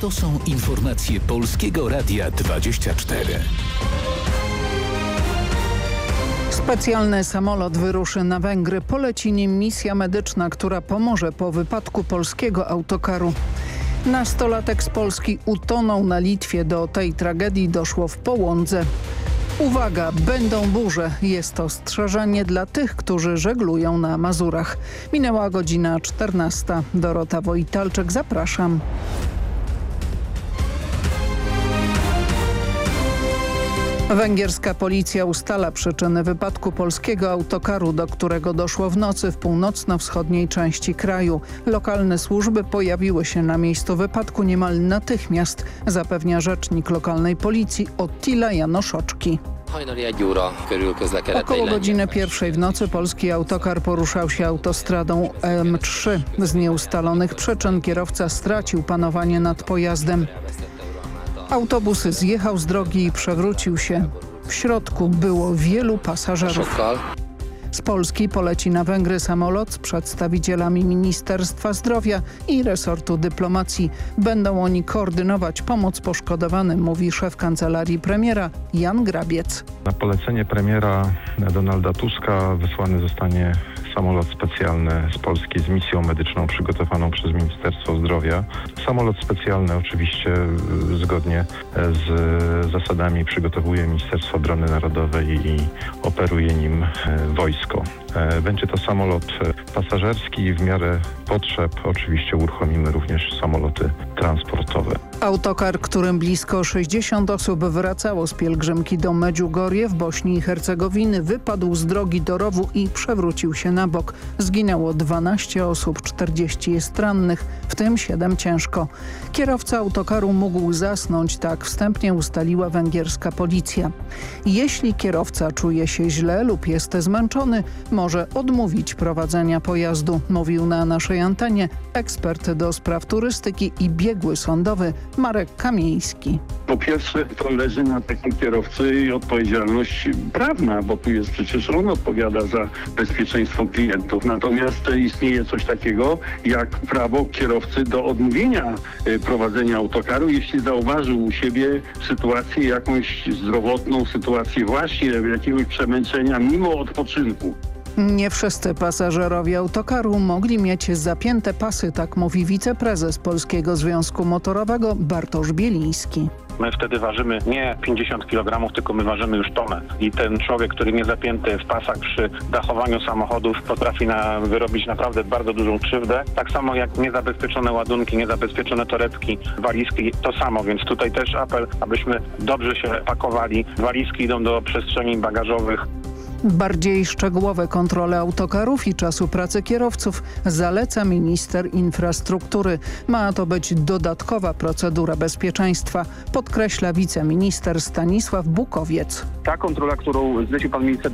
To są informacje Polskiego Radia 24. Specjalny samolot wyruszy na Węgry. Poleci nim misja medyczna, która pomoże po wypadku polskiego autokaru. Nastolatek z Polski utonął na Litwie. Do tej tragedii doszło w Połądze. Uwaga, będą burze. Jest to ostrzeżenie dla tych, którzy żeglują na Mazurach. Minęła godzina 14. Dorota Wojtalczyk, zapraszam. Węgierska policja ustala przyczyny wypadku polskiego autokaru, do którego doszło w nocy w północno-wschodniej części kraju. Lokalne służby pojawiły się na miejscu wypadku niemal natychmiast, zapewnia rzecznik lokalnej policji Attila Janoszoczki. Około godziny 1 w nocy polski autokar poruszał się autostradą M3. Z nieustalonych przyczyn kierowca stracił panowanie nad pojazdem. Autobus zjechał z drogi i przewrócił się. W środku było wielu pasażerów. Z Polski poleci na Węgry samolot z przedstawicielami Ministerstwa Zdrowia i resortu dyplomacji. Będą oni koordynować pomoc poszkodowanym, mówi szef kancelarii premiera Jan Grabiec. Na polecenie premiera Donalda Tuska wysłany zostanie samolot specjalny z Polski z misją medyczną przygotowaną przez Ministerstwo Zdrowia. Samolot specjalny oczywiście zgodnie z zasadami przygotowuje Ministerstwo Obrony Narodowej i operuje nim wojsko. Będzie to samolot pasażerski i w miarę potrzeb oczywiście uruchomimy również samoloty transportowe. Autokar, którym blisko 60 osób wracało z pielgrzymki do Medjugorje w Bośni i Hercegowiny, wypadł z drogi do rowu i przewrócił się na bok. Zginęło 12 osób, 40 jest rannych, w tym 7 ciężko. Kierowca autokaru mógł zasnąć, tak wstępnie ustaliła węgierska policja. Jeśli kierowca czuje się źle lub jest zmęczony, może odmówić prowadzenia pojazdu, mówił na naszej antenie ekspert do spraw turystyki i biegły sądowy Marek Kamieński. Po pierwsze, to leży na takim kierowcy odpowiedzialność prawna, bo tu jest przecież on odpowiada za bezpieczeństwo klientów. Natomiast istnieje coś takiego jak prawo kierowcy do odmówienia prowadzenia autokaru, jeśli zauważył u siebie sytuację jakąś zdrowotną, sytuację właśnie jakiegoś przemęczenia mimo odpoczynku. Nie wszyscy pasażerowie autokaru mogli mieć zapięte pasy, tak mówi wiceprezes Polskiego Związku Motorowego Bartosz Bieliński. My wtedy ważymy nie 50 kg, tylko my ważymy już tonę. I ten człowiek, który nie zapięty w pasach przy dachowaniu samochodów potrafi wyrobić naprawdę bardzo dużą krzywdę. Tak samo jak niezabezpieczone ładunki, niezabezpieczone torebki, walizki, to samo. Więc tutaj też apel, abyśmy dobrze się pakowali. Walizki idą do przestrzeni bagażowych. Bardziej szczegółowe kontrole autokarów i czasu pracy kierowców zaleca minister infrastruktury. Ma to być dodatkowa procedura bezpieczeństwa, podkreśla wiceminister Stanisław Bukowiec. Ta kontrola, którą zlecił pan minister